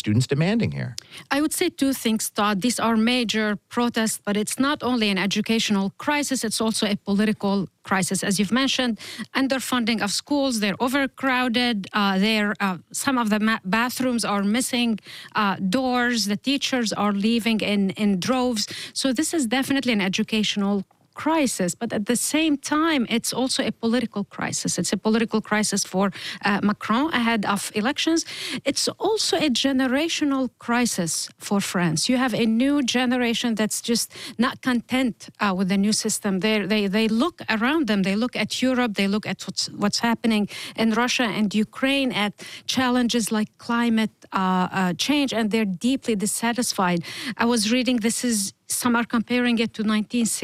students demanding here? I would say two things, Todd. These are major protests, but it's not only an educational crisis, it's also a political crisis. As you've mentioned, underfunding of schools, they're overcrowded, some of the bathrooms are missing doors, the teachers are leaving in droves. So this is definitely an educational crisis, but at the same time, it's also a political crisis. It's a political crisis for Macron ahead of elections. It's also a generational crisis for France. You have a new generation that's just not content with the new system. They look around them, they look at Europe, they look at what's happening in Russia and Ukraine, at challenges like climate change, and they're deeply dissatisfied. I was reading some are comparing it to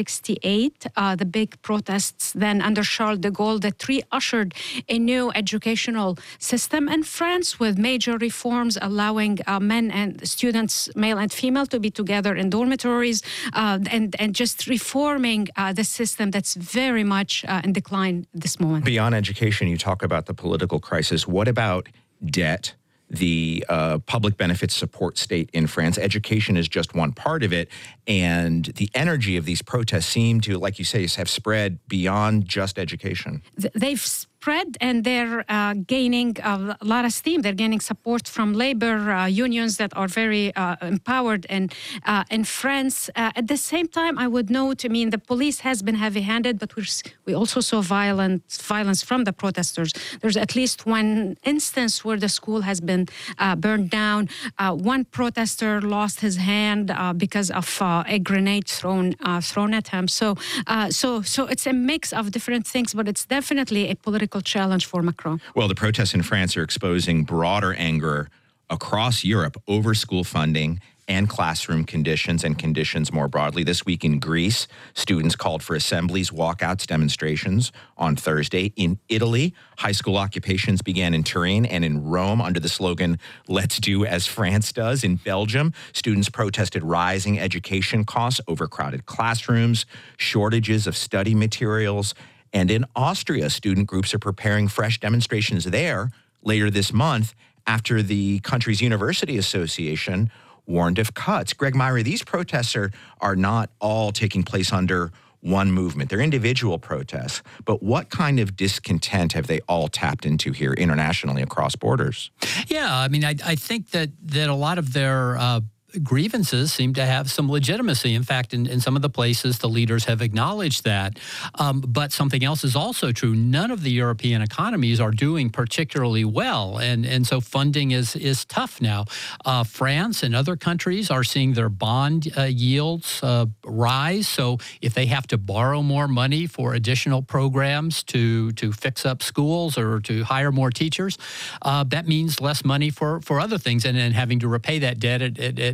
1968, the big protests then under Charles de Gaulle that re-ushered a new educational system in France with major reforms allowing men and students, male and female, to be together in dormitories and just reforming the system that's very much in decline at this moment. Beyond education, you talk about the political crisis. What about debt? The public benefits support state in France. Education is just one part of it. And the energy of these protests seem to, like you say, have spread beyond just education. They've spread and they're gaining a lot of steam. They're gaining support from labor unions that are very empowered in France. At the same time, I would note, the police has been heavy-handed, but we also saw violence from the protesters. There's at least one instance where the school has been burned down. One protester lost his hand because of a grenade thrown at him. So it's a mix of different things, but it's definitely a political challenge for Macron. Well, the protests in France are exposing broader anger across Europe over school funding and classroom conditions and conditions more broadly. This week in Greece, students called for assemblies, walkouts, demonstrations on Thursday. In Italy, high school occupations began in Turin and in Rome under the slogan, "Let's do as France does." In Belgium, students protested rising education costs, overcrowded classrooms, shortages of study materials. And in Austria, student groups are preparing fresh demonstrations there later this month after the country's university association warned of cuts. Greg Myre, these protests are not all taking place under one movement. They're individual protests. But what kind of discontent have they all tapped into here internationally across borders? Yeah, I think that a lot of their grievances seem to have some legitimacy. In fact, in some of the places, the leaders have acknowledged that. But something else is also true. None of the European economies are doing particularly well. And so funding is tough now. France and other countries are seeing their bond yields rise. So if they have to borrow more money for additional programs to fix up schools or to hire more teachers, that means less money for other things and then having to repay that debt at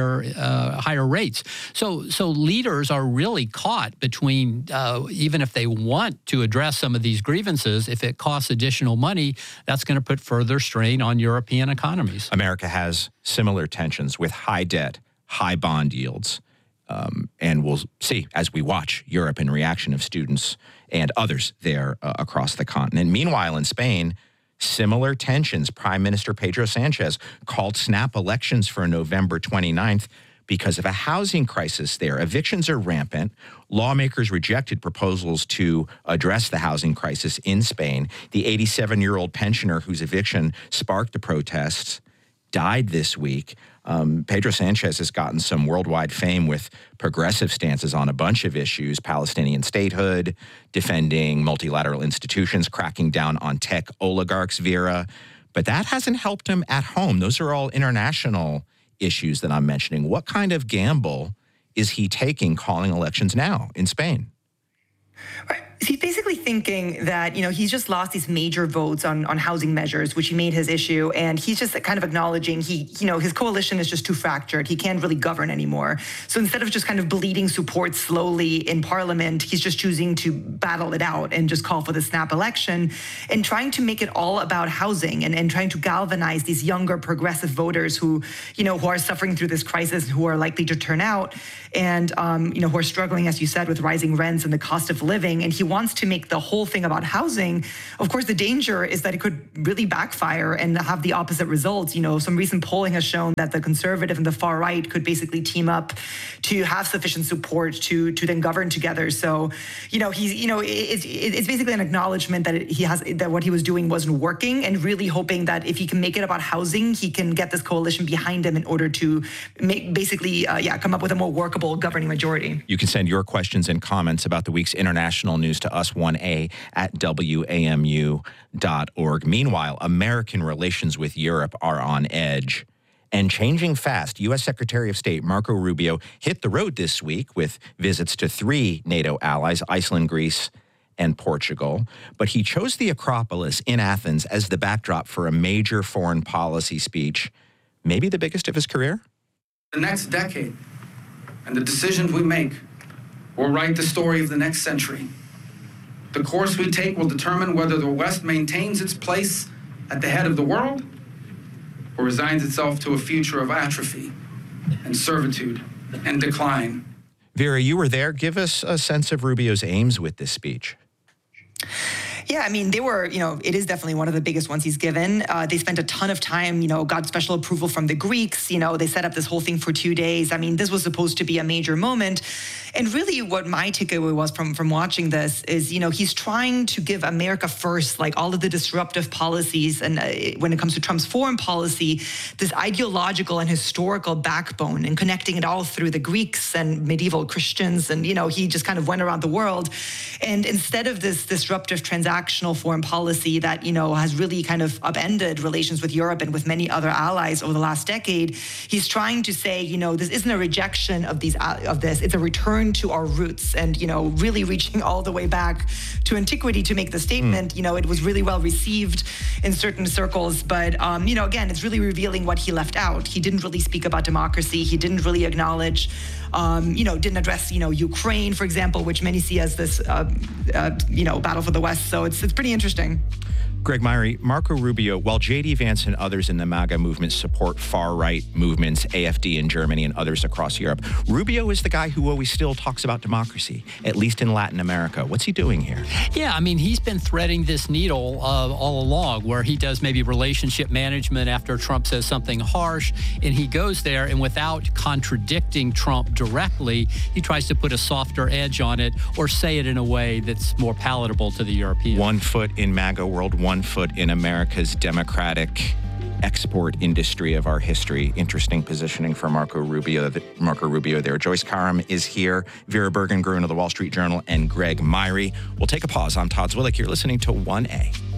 higher rates. So leaders are really caught between, even if they want to address some of these grievances, if it costs additional money, that's going to put further strain on European economies. America has similar tensions with high debt, high bond yields. And we'll see as we watch Europe in reaction of students and others there across the continent. Meanwhile, in Spain, similar tensions. Prime Minister Pedro Sanchez called snap elections for November 29th because of a housing crisis there. Evictions are rampant. Lawmakers rejected proposals to address the housing crisis in Spain. The 87-year-old pensioner whose eviction sparked the protests died this week. Pedro Sanchez has gotten some worldwide fame with progressive stances on a bunch of issues: Palestinian statehood, defending multilateral institutions, cracking down on tech oligarchs, Vera. But that hasn't helped him at home. Those are all international issues that I'm mentioning. What kind of gamble is he taking calling elections now in Spain? He's basically thinking that, he's just lost these major votes on housing measures, which he made his issue. And he's just kind of acknowledging his coalition is just too fractured. He can't really govern anymore. So instead of just kind of bleeding support slowly in parliament, he's just choosing to battle it out and just call for the snap election and trying to make it all about housing and trying to galvanize these younger progressive voters who are suffering through this crisis, who are likely to turn out and, who are struggling, as you said, with rising rents and the cost of living. And he wants to make the whole thing about housing. Of course, the danger is that it could really backfire and have the opposite results. Some recent polling has shown that the conservative and the far right could basically team up to have sufficient support to then govern together. So, it's basically an acknowledgement that what he was doing wasn't working, and really hoping that if he can make it about housing, he can get this coalition behind him in order to come up with a more workable governing majority. You can send your questions and comments about the week's international news to us, 1A at WAMU.org. Meanwhile, American relations with Europe are on edge and changing fast. U.S. Secretary of State Marco Rubio hit the road this week with visits to 3 NATO allies, Iceland, Greece, and Portugal. But he chose the Acropolis in Athens as the backdrop for a major foreign policy speech, maybe the biggest of his career. The next decade and the decisions we make will write the story of the next century. The course we take will determine whether the West maintains its place at the head of the world or resigns itself to a future of atrophy and servitude and decline. Vera, you were there. Give us a sense of Rubio's aims with this speech. Yeah, they were, it is definitely one of the biggest ones he's given. They spent a ton of time, got special approval from the Greeks. They set up this whole thing for 2 days. This was supposed to be a major moment. And really what my takeaway was from watching this is, he's trying to give America first, like all of the disruptive policies. And when it comes to Trump's foreign policy, this ideological and historical backbone and connecting it all through the Greeks and medieval Christians. And, he just kind of went around the world. And instead of this disruptive transactional foreign policy that, has really kind of upended relations with Europe and with many other allies over the last decade, he's trying to say, this isn't a rejection of this, it's a return to our roots, and, really reaching all the way back to antiquity to make the statement. It was really well received in certain circles, but, again, it's really revealing what he left out. He didn't really speak about democracy. He didn't really acknowledge, didn't address, Ukraine, for example, which many see as this, battle for the West. So it's pretty interesting. Greg Myrie, Marco Rubio, while J.D. Vance and others in the MAGA movement support far-right movements, AfD in Germany and others across Europe, Rubio is the guy who always still talks about democracy, at least in Latin America. What's he doing here? Yeah, he's been threading this needle all along, where he does maybe relationship management after Trump says something harsh, and he goes there, and without contradicting Trump directly, he tries to put a softer edge on it or say it in a way that's more palatable to the Europeans. 1 foot in MAGA world, 1 foot in America's democratic export industry of our history. Interesting positioning for Marco Rubio there. Joyce Karam is here, Vera Bergengruen of the Wall Street Journal, and Greg Myrie. We'll take a pause. I'm Todd Zwillich. You're listening to 1A.